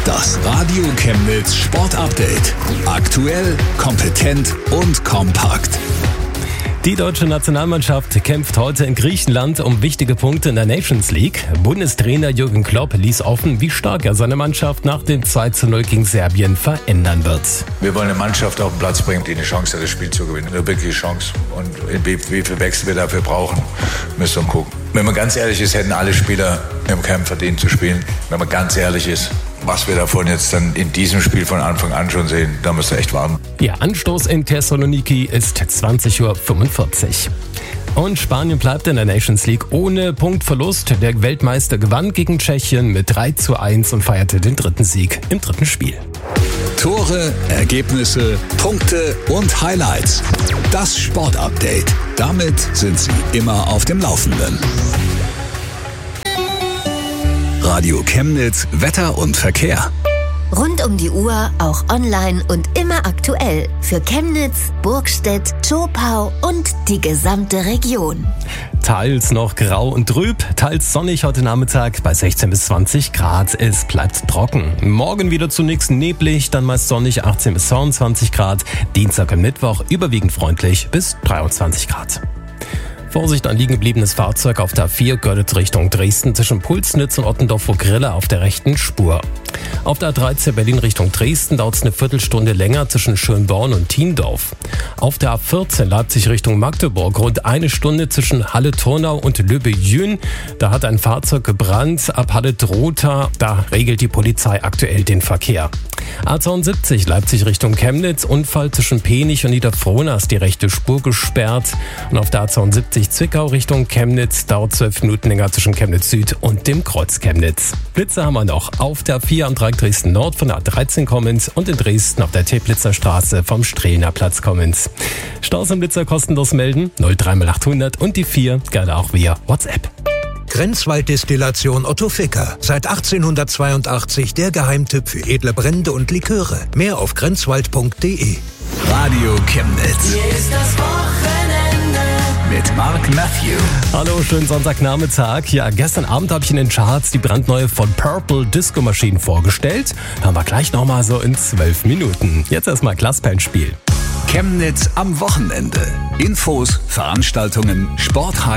Das Radio Chemnitz Sport Update. Aktuell, kompetent und kompakt. Die deutsche Nationalmannschaft kämpft heute in Griechenland um wichtige Punkte in der Nations League. Bundestrainer Jürgen Klopp ließ offen, wie stark er seine Mannschaft nach dem 2:0 gegen Serbien verändern wird. Wir wollen eine Mannschaft auf den Platz bringen, die eine Chance hat, das Spiel zu gewinnen. Eine wirkliche Chance. Und wie viel Wechsel wir dafür brauchen, müssen wir gucken. Wenn man ganz ehrlich ist, hätten alle Spieler im Camp verdient zu spielen. Wenn man ganz ehrlich ist, was wir davon jetzt dann in diesem Spiel von Anfang an schon sehen, da müsst ihr echt warten. Ihr Anstoß in Thessaloniki ist 20:45 Uhr. Und Spanien bleibt in der Nations League ohne Punktverlust. Der Weltmeister gewann gegen Tschechien mit 3:1 und feierte den dritten Sieg im dritten Spiel. Tore, Ergebnisse, Punkte und Highlights. Das Sportupdate. Damit sind Sie immer auf dem Laufenden. Radio Chemnitz, Wetter und Verkehr. Rund um die Uhr, auch online und immer aktuell. Für Chemnitz, Burgstedt, Zschopau und die gesamte Region. Teils noch grau und trüb, teils sonnig heute Nachmittag bei 16 bis 20 Grad. Es bleibt trocken. Morgen wieder zunächst neblig, dann meist sonnig 18 bis 22 Grad. Dienstag und Mittwoch überwiegend freundlich bis 23 Grad. Vorsicht, ein liegen gebliebenes Fahrzeug auf der A4 Görlitz Richtung Dresden zwischen Pulsnitz und Ottendorf-Grille auf der rechten Spur. Auf der A13 Berlin Richtung Dresden dauert es eine Viertelstunde länger zwischen Schönborn und Thiendorf. Auf der A14 Leipzig Richtung Magdeburg rund eine Stunde zwischen Halle-Turnau und Lübbe-Jün. Da hat ein Fahrzeug gebrannt. Ab Halle-Drotha, da regelt die Polizei aktuell den Verkehr. A72 Leipzig Richtung Chemnitz, Unfall zwischen Penich und Niederfrohna ist die rechte Spur gesperrt. Und auf der A72 Zwickau Richtung Chemnitz dauert 12 Minuten länger zwischen Chemnitz Süd und dem Kreuz Chemnitz. Blitze haben wir noch auf der 4 am Dreieck Dresden Nord von der A13 kommend und in Dresden auf der Teplitzer Straße vom Strehler Platz kommend. Staus und Blitzer kostenlos melden 03800 und die 4 gerne auch via WhatsApp. Grenzwalddestillation Otto Ficker. Seit 1882 der Geheimtipp für edle Brände und Liköre. Mehr auf grenzwald.de. Radio Chemnitz. Hier ist das Wochenende Mit Mark Matthew. Hallo, schönen Sonntagnachmittag. Ja, gestern Abend habe ich in den Charts die brandneue von Purple Disco Machine vorgestellt. Hören wir gleich nochmal so in 12 Minuten. Jetzt erstmal Glasperlenspiel. Chemnitz am Wochenende. Infos, Veranstaltungen, Sporthighlights.